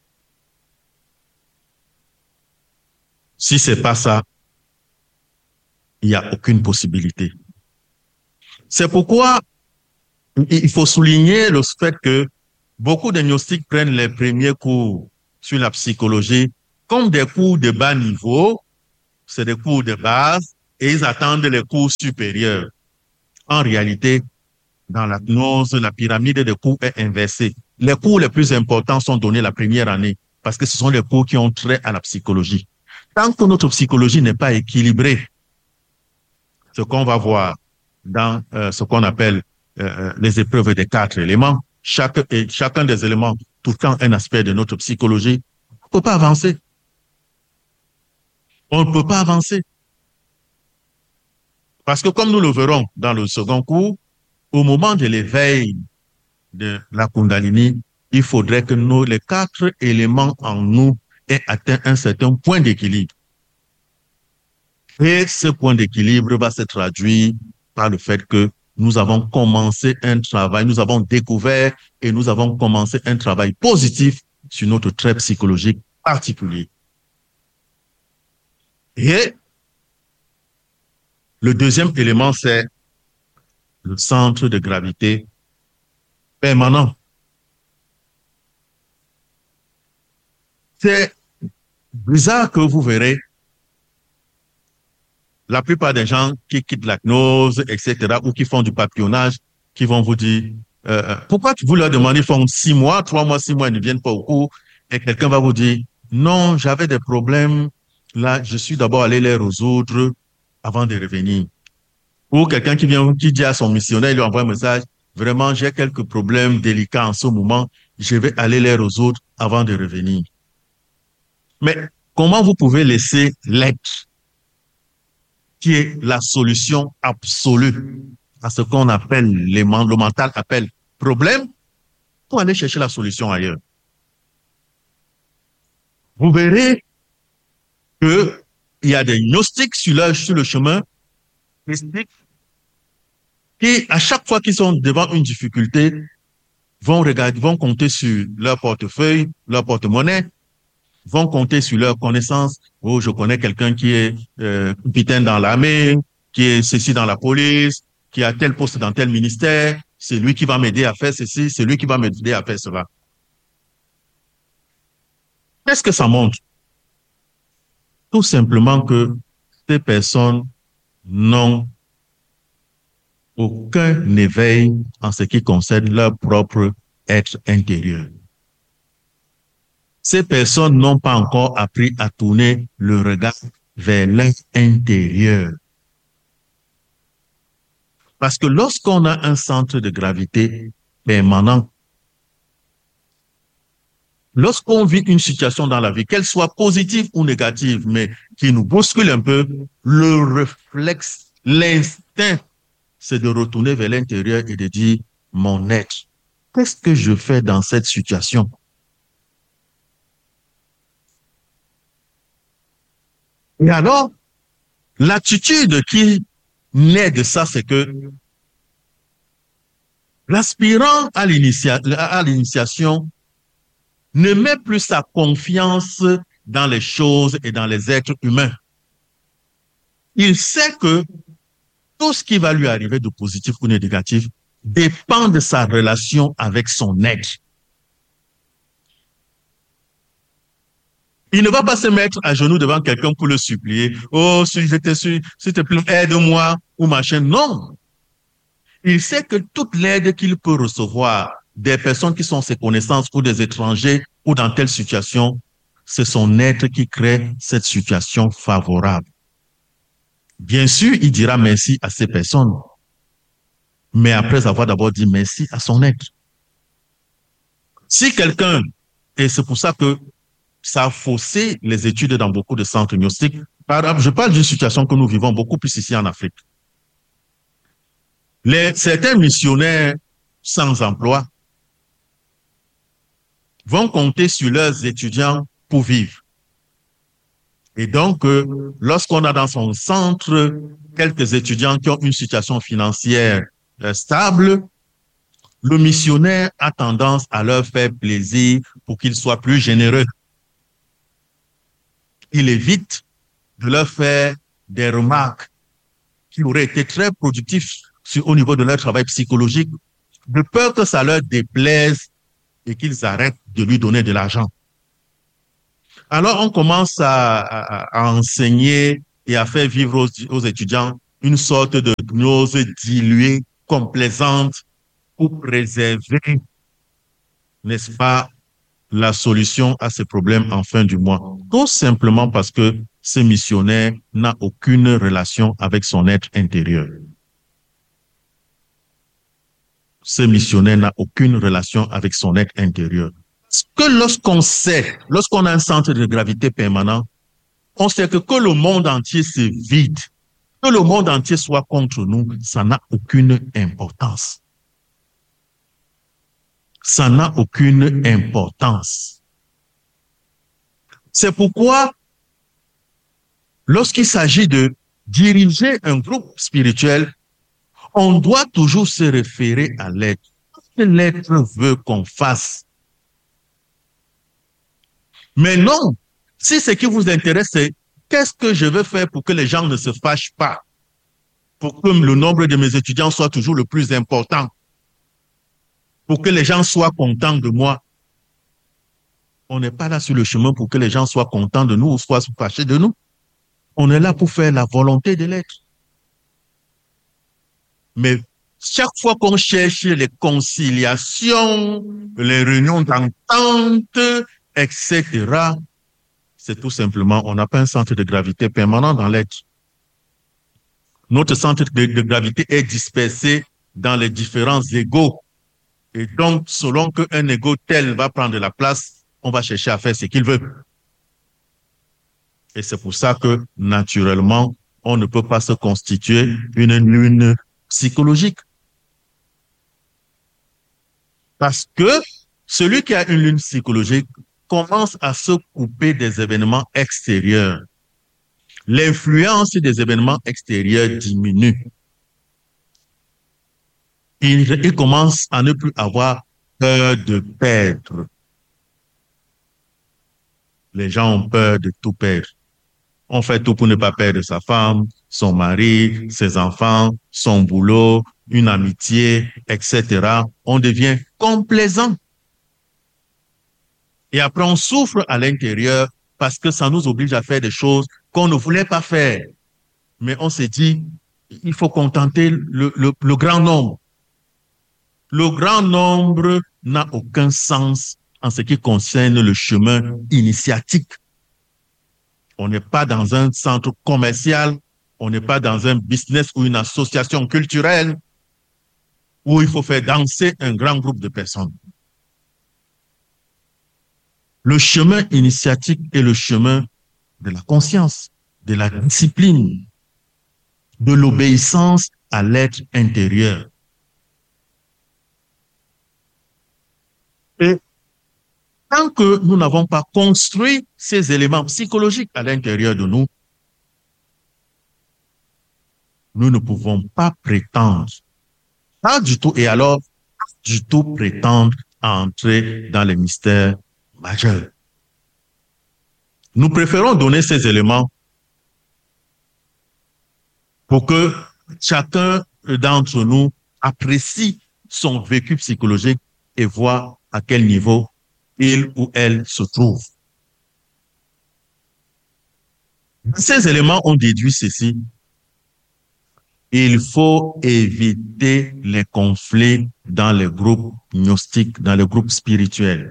Si c'est pas ça, il n'y a aucune possibilité. C'est pourquoi il faut souligner le fait que beaucoup de gnostiques prennent les premiers cours sur la psychologie comme des cours de bas niveau, c'est des cours de base, et ils attendent les cours supérieurs. En réalité, dans la gnose, la pyramide des cours est inversée. Les cours les plus importants sont donnés la première année parce que ce sont les cours qui ont trait à la psychologie. Tant que notre psychologie n'est pas équilibrée, ce qu'on va voir dans euh, ce qu'on appelle euh, les épreuves des quatre éléments, chaque, et chacun des éléments touchant un aspect de notre psychologie, on ne peut pas avancer. On ne peut pas avancer. Parce que comme nous le verrons dans le second cours, au moment de l'éveil de la Kundalini, il faudrait que nous, les quatre éléments en nous aient atteint un certain point d'équilibre. Et ce point d'équilibre va se traduire par le fait que nous avons commencé un travail, nous avons découvert et nous avons commencé un travail positif sur notre trait psychologique particulier. Et le deuxième élément, c'est le centre de gravité permanent. C'est bizarre que vous verrez la plupart des gens qui quittent la gnose, et cetera, ou qui font du papillonnage, qui vont vous dire, euh, pourquoi vous leur demandez, ils font six mois, trois mois, six mois, ils ne viennent pas au cours, et quelqu'un va vous dire, non, j'avais des problèmes, là, je suis d'abord allé les résoudre avant de revenir. Ou quelqu'un qui vient, qui dit à son missionnaire, il lui envoie un message, vraiment, j'ai quelques problèmes délicats en ce moment, je vais aller les résoudre avant de revenir. Mais comment vous pouvez laisser l'être, qui est la solution absolue à ce qu'on appelle, les, le mental appelle problème, pour aller chercher la solution ailleurs? Vous verrez que il y a des gnostiques sur, leur, sur le chemin, qui, à chaque fois qu'ils sont devant une difficulté, vont regarder, vont compter sur leur portefeuille, leur porte-monnaie, vont compter sur leurs connaissances. Oh, je connais quelqu'un qui est euh, capitaine dans l'armée, qui est ceci dans la police, qui a tel poste dans tel ministère. C'est lui qui va m'aider à faire ceci, c'est lui qui va m'aider à faire cela. Qu'est-ce que ça montre? Tout simplement que ces personnes n'ont aucun éveil en ce qui concerne leur propre être intérieur. Ces personnes n'ont pas encore appris à tourner le regard vers l'intérieur. Parce que lorsqu'on a un centre de gravité permanent, lorsqu'on vit une situation dans la vie, qu'elle soit positive ou négative, mais qui nous bouscule un peu, le réflexe, l'instinct, c'est de retourner vers l'intérieur et de dire, mon être, qu'est-ce que je fais dans cette situation? Et alors, l'attitude qui naît de ça, c'est que l'aspirant à l'initia- à l'initiation ne met plus sa confiance dans les choses et dans les êtres humains. Il sait que tout ce qui va lui arriver de positif ou de négatif dépend de sa relation avec son être. Il ne va pas se mettre à genoux devant quelqu'un pour le supplier. Oh, si je te suis, s'il te plaît, aide-moi, ou machin. Non. Il sait que toute l'aide qu'il peut recevoir des personnes qui sont ses connaissances ou des étrangers ou dans telle situation, c'est son être qui crée cette situation favorable. Bien sûr, il dira merci à ces personnes, mais après avoir d'abord dit merci à son être. Si quelqu'un, et c'est pour ça que ça a faussé les études dans beaucoup de centres gnostiques. Par exemple, je parle d'une situation que nous vivons beaucoup plus ici en Afrique. Les, certains missionnaires sans emploi vont compter sur leurs étudiants pour vivre. Et donc, euh, lorsqu'on a dans son centre quelques étudiants qui ont une situation financière euh, stable, le missionnaire a tendance à leur faire plaisir pour qu'ils soient plus généreux. Il évite de leur faire des remarques qui auraient été très productives sur, au niveau de leur travail psychologique, de peur que ça leur déplaise et qu'ils arrêtent de lui donner de l'argent. Alors, on commence à, à, à enseigner et à faire vivre aux, aux étudiants une sorte de gnose diluée, complaisante, pour préserver, n'est-ce pas, la solution à ces problèmes en fin du mois. Tout simplement parce que ce missionnaire n'a aucune relation avec son être intérieur. Ce missionnaire n'a aucune relation avec son être intérieur. Parce que lorsqu'on sait, lorsqu'on a un centre de gravité permanent, on sait que que le monde entier se vide, que le monde entier soit contre nous, ça n'a aucune importance. Ça n'a aucune importance. C'est pourquoi, lorsqu'il s'agit de diriger un groupe spirituel, on doit toujours se référer à l'être. Ce que l'être veut qu'on fasse. Mais non, si ce qui vous intéresse, c'est qu'est-ce que je veux faire pour que les gens ne se fâchent pas, pour que le nombre de mes étudiants soit toujours le plus important, pour que les gens soient contents de moi. On n'est pas là sur le chemin pour que les gens soient contents de nous ou soient fâchés de nous. On est là pour faire la volonté de l'être. Mais chaque fois qu'on cherche les conciliations, les réunions d'entente, et cetera, c'est tout simplement, on n'a pas un centre de gravité permanent dans l'être. Notre centre de, de gravité est dispersé dans les différents égos. Et donc, selon qu'un égo tel va prendre la place, on va chercher à faire ce qu'il veut. Et c'est pour ça que, naturellement, on ne peut pas se constituer une lune psychologique. Parce que celui qui a une lune psychologique commence à se couper des événements extérieurs. L'influence des événements extérieurs diminue. Il, il commence à ne plus avoir peur de perdre. Les gens ont peur de tout perdre. On fait tout pour ne pas perdre sa femme, son mari, ses enfants, son boulot, une amitié, et cetera. On devient complaisant. Et après, on souffre à l'intérieur parce que ça nous oblige à faire des choses qu'on ne voulait pas faire. Mais on s'est dit, il faut contenter le, le, le grand nombre. Le grand nombre n'a aucun sens en ce qui concerne le chemin initiatique. On n'est pas dans un centre commercial, on n'est pas dans un business ou une association culturelle où il faut faire danser un grand groupe de personnes. Le chemin initiatique est le chemin de la conscience, de la discipline, de l'obéissance à l'être intérieur. Et tant que nous n'avons pas construit ces éléments psychologiques à l'intérieur de nous, nous ne pouvons pas prétendre, pas du tout, et alors, pas du tout prétendre à entrer dans les mystères majeurs. Nous préférons donner ces éléments pour que chacun d'entre nous apprécie son vécu psychologique et voit à quel niveau il ou elle se trouve. Ces éléments ont déduit ceci. Il faut éviter les conflits dans les groupes gnostiques, dans les groupes spirituels.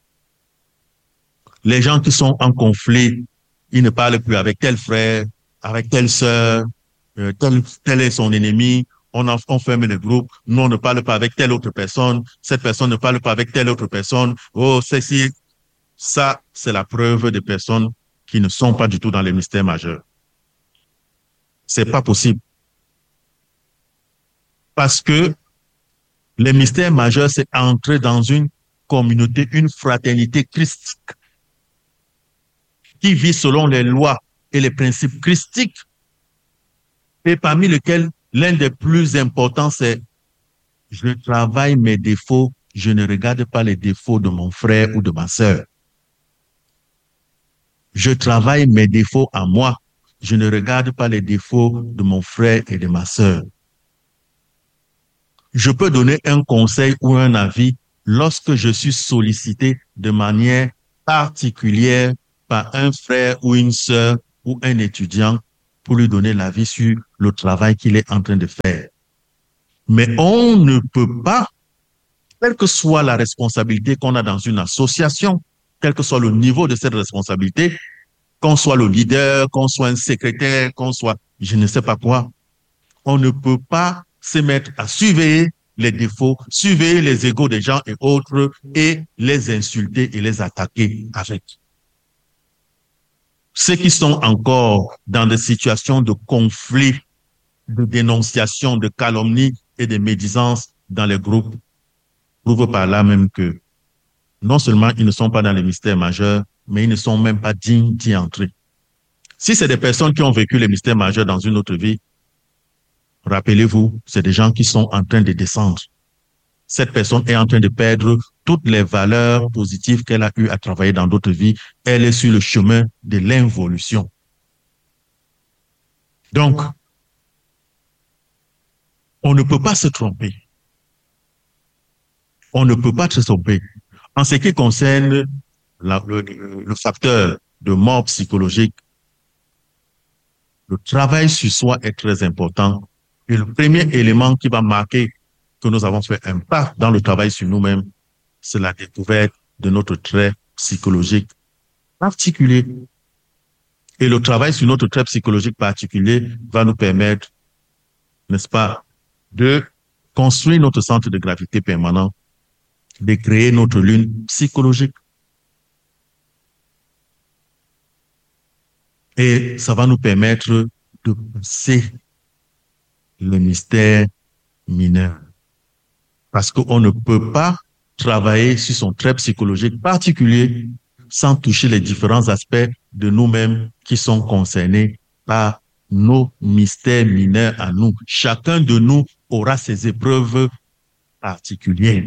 Les gens qui sont en conflit, ils ne parlent plus avec tel frère, avec telle sœur, euh, tel, tel est son ennemi. On, en, on ferme les groupes. Nous, on ne parle pas avec telle autre personne. Cette personne ne parle pas avec telle autre personne. Oh, ceci, ça, c'est la preuve des personnes qui ne sont pas du tout dans les mystères majeurs. C'est pas possible. Parce que les mystères majeurs, c'est entrer dans une communauté, une fraternité christique qui vit selon les lois et les principes christiques et parmi lesquels l'un des plus importants, c'est je travaille mes défauts, je ne regarde pas les défauts de mon frère ou de ma sœur. Je travaille mes défauts à moi, je ne regarde pas les défauts de mon frère et de ma sœur. Je peux donner un conseil ou un avis lorsque je suis sollicité de manière particulière par un frère ou une sœur ou un étudiant pour lui donner l'avis sur le travail qu'il est en train de faire. Mais on ne peut pas, quelle que soit la responsabilité qu'on a dans une association, quel que soit le niveau de cette responsabilité, qu'on soit le leader, qu'on soit un secrétaire, qu'on soit je ne sais pas quoi, on ne peut pas se mettre à surveiller les défauts, surveiller les égos des gens et autres et les insulter et les attaquer avec. Ceux qui sont encore dans des situations de conflit, de dénonciation, de calomnie et de médisance dans les groupes, prouvent par là même que non seulement ils ne sont pas dans les mystères majeurs, mais ils ne sont même pas dignes d'y entrer. Si c'est des personnes qui ont vécu les mystères majeurs dans une autre vie, rappelez-vous, c'est des gens qui sont en train de descendre. Cette personne est en train de perdre toutes les valeurs positives qu'elle a eues à travailler dans d'autres vies. Elle est sur le chemin de l'involution. Donc, on ne peut pas se tromper. On ne peut pas se tromper. En ce qui concerne la, le, le facteur de mort psychologique, le travail sur soi est très important. Et le premier élément qui va marquer que nous avons fait un pas dans le travail sur nous-mêmes, c'est la découverte de notre trait psychologique particulier. Et le travail sur notre trait psychologique particulier va nous permettre, n'est-ce pas, de construire notre centre de gravité permanent, de créer notre lune psychologique. Et ça va nous permettre de pousser le mystère mineur. Parce qu'on ne peut pas travailler sur son trait psychologique particulier sans toucher les différents aspects de nous-mêmes qui sont concernés par nos mystères mineurs à nous. Chacun de nous aura ses épreuves particulières.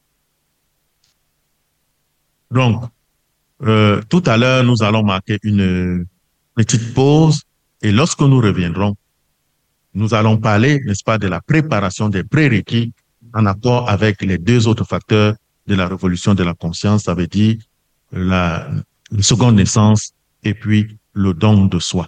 Donc, euh, tout à l'heure, nous allons marquer une petite pause et lorsque nous reviendrons, nous allons parler, n'est-ce pas, de la préparation des prérequis en accord avec les deux autres facteurs de la révolution de la conscience, ça veut dire la, la seconde naissance et puis le don de soi.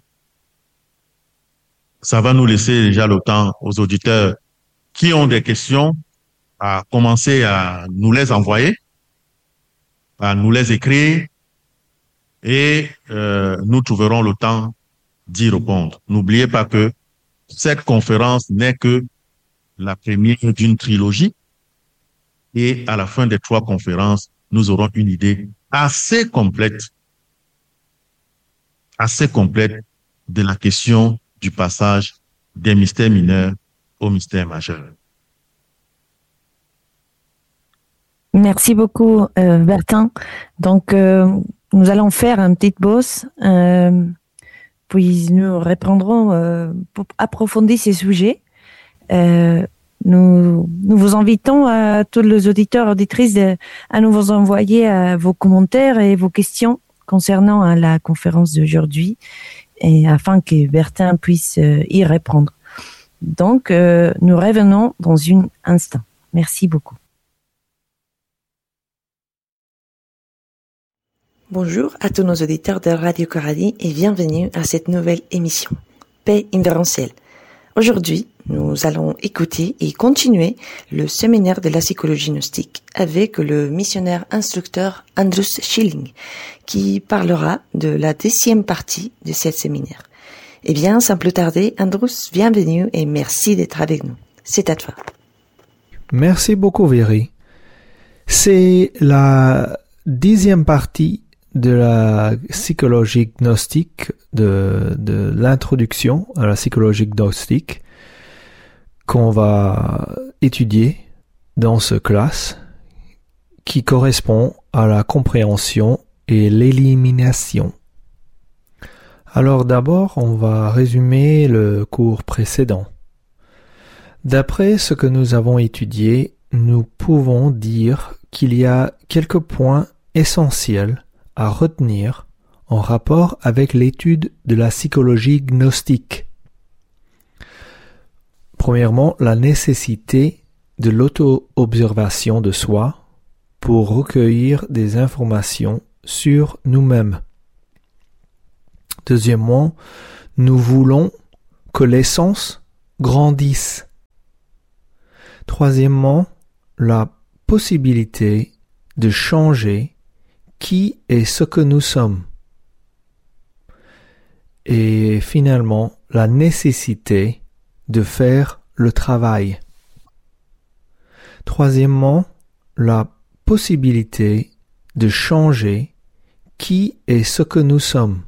Ça va nous laisser déjà le temps aux auditeurs qui ont des questions à commencer à nous les envoyer, à nous les écrire et euh, nous trouverons le temps d'y répondre. N'oubliez pas que cette conférence n'est que la première d'une trilogie et à la fin des trois conférences, nous aurons une idée assez complète, assez complète de la question du passage des mystères mineurs aux mystères majeurs. Merci beaucoup, euh, Bertin. Donc, euh, nous allons faire une petite pause, euh, puis nous reprendrons euh, pour approfondir ces sujets. Euh, nous, nous vous invitons à tous les auditeurs et auditrices de, à nous vous envoyer euh, vos commentaires et vos questions concernant euh, la conférence d'aujourd'hui, et afin que Bertin puisse euh, y répondre. Donc, euh, nous revenons dans un instant. Merci beaucoup. Bonjour à tous nos auditeurs de Radio Coradi et bienvenue à cette nouvelle émission, Paix Inventielle. Aujourd'hui, nous allons écouter et continuer le séminaire de la psychologie gnostique avec le missionnaire instructeur Andrus Schilling, qui parlera de la deuxième partie de ce séminaire. Eh bien, sans plus tarder, Andrus, bienvenue et merci d'être avec nous. C'est à toi. Merci beaucoup, Véry. C'est la dixième partie de la psychologie gnostique, de, de l'introduction à la psychologie gnostique qu'on va étudier dans ce classe qui correspond à la compréhension et l'élimination. Alors d'abord, on va résumer le cours précédent. D'après ce que nous avons étudié, nous pouvons dire qu'il y a quelques points essentiels à retenir en rapport avec l'étude de la psychologie gnostique. Premièrement, la nécessité de l'auto-observation de soi pour recueillir des informations sur nous-mêmes. Deuxièmement, Nous voulons que l'essence grandisse. Troisièmement, la possibilité de changer qui et ce que nous sommes. Et finalement, la nécessité de faire le travail. Troisièmement, la possibilité de changer qui et ce que nous sommes.